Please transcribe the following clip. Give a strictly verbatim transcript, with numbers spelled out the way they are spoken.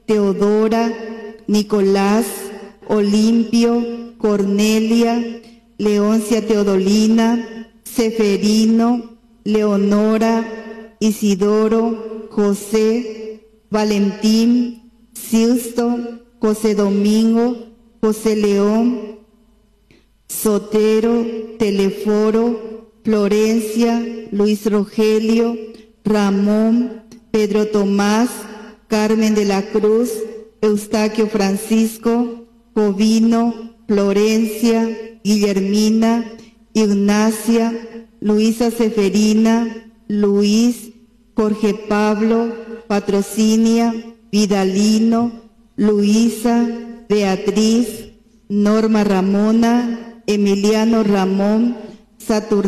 Teodora, Nicolás, Olimpio, Cornelia, Leoncia Teodolina, Seferino, Leonora, Isidoro, José, Valentín, Sixto, José Domingo, José León, Sotero, Teleforo, Florencia, Luis Rogelio, Ramón, Pedro Tomás, Carmen de la Cruz, Eustaquio Francisco, Jovino, Florencia, Guillermina, Ignacia, Luisa Seferina, Luis, Jorge Pablo, Patrocinia, Vidalino, Luisa, Beatriz, Norma Ramona, Emiliano Ramón, Saturnino.